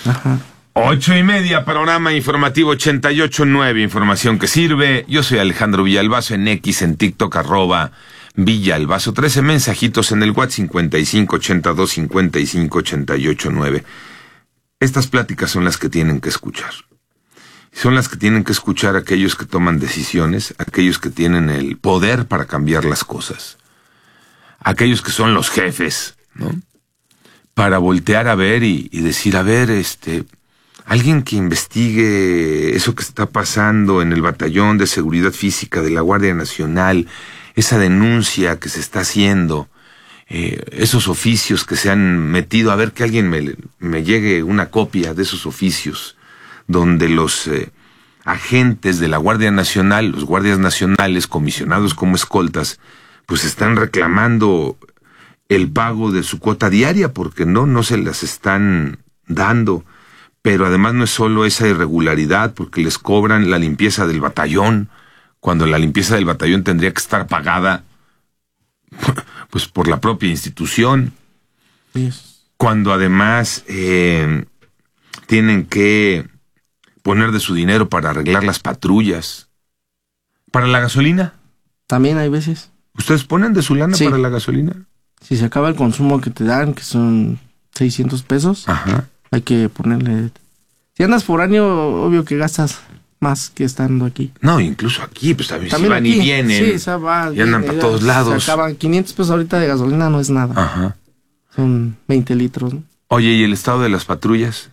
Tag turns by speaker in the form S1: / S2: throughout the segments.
S1: Ajá.
S2: 8:30, panorama informativo 88.9, información que sirve. Yo soy Alejandro Villalbazo, en X, en TikTok, @Villalbazo. 13 mensajitos en el WhatsApp 5582558889. Estas pláticas son las que tienen que escuchar. Son las que tienen que escuchar aquellos que toman decisiones, aquellos que tienen el poder para cambiar las cosas, aquellos que son los jefes, ¿no? Para voltear a ver y decir, a ver, alguien que investigue eso que está pasando en el Batallón de Seguridad Física de la Guardia Nacional, esa denuncia que se está haciendo, esos oficios que se han metido, a ver que alguien me llegue una copia de esos oficios, donde los agentes de la Guardia Nacional, los guardias nacionales comisionados como escoltas, pues están reclamando el pago de su cuota diaria porque no se las están dando. Pero además no es solo esa irregularidad, porque les cobran la limpieza del batallón, cuando la limpieza del batallón tendría que estar pagada pues por la propia institución.
S1: Yes.
S2: Cuando además tienen que poner de su dinero para arreglar las patrullas. ¿Para la gasolina?
S1: También hay veces.
S2: ¿Ustedes ponen de su lana
S1: Sí.
S2: para la gasolina?
S1: Si se acaba el consumo que te dan, que son 600 pesos,
S2: Ajá.
S1: hay que ponerle... Si andas foráneo, obvio que gastas más que estando aquí.
S2: No, incluso aquí, pues también
S1: También
S2: van
S1: aquí,
S2: y vienen.
S1: sí, esa va,
S2: y andan para todos lados.
S1: Se acaban 500 pesos ahorita de gasolina, no es nada.
S2: Ajá.
S1: Son 20 litros, ¿no?
S2: Oye, ¿y el estado de las patrullas?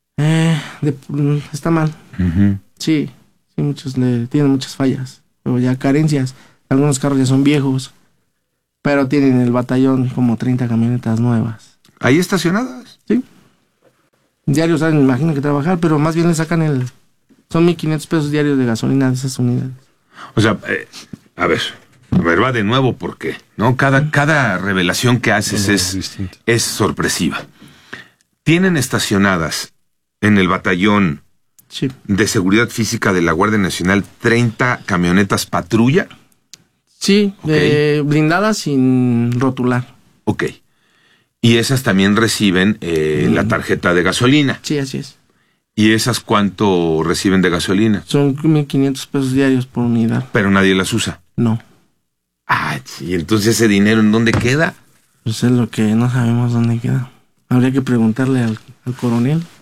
S1: Está mal.
S2: Uh-huh.
S1: Sí, muchos tienen muchas fallas. Pero ya carencias. Algunos carros ya son viejos. Pero tienen el batallón como 30 camionetas nuevas.
S2: ¿Ahí estacionadas?
S1: Sí. Diarios salen, me imagino que trabajar, pero más bien le sacan son 1,500 pesos diarios de gasolina de esas unidades.
S2: O sea, a ver, va de nuevo porque, ¿no? Cada revelación que haces es sorpresiva. Tienen estacionadas en el batallón
S1: Sí.
S2: de Seguridad Física de la Guardia Nacional 30 camionetas patrulla.
S1: Sí,
S2: Okay.
S1: Blindadas sin rotular.
S2: Ok. Y esas también reciben la tarjeta de gasolina.
S1: Sí, así es.
S2: ¿Y esas cuánto reciben de gasolina?
S1: Son 1,500 pesos diarios por unidad.
S2: Pero nadie las usa.
S1: No.
S2: Ah, ¿y entonces ese dinero en dónde queda?
S1: Pues es lo que no sabemos dónde queda. Habría que preguntarle al coronel.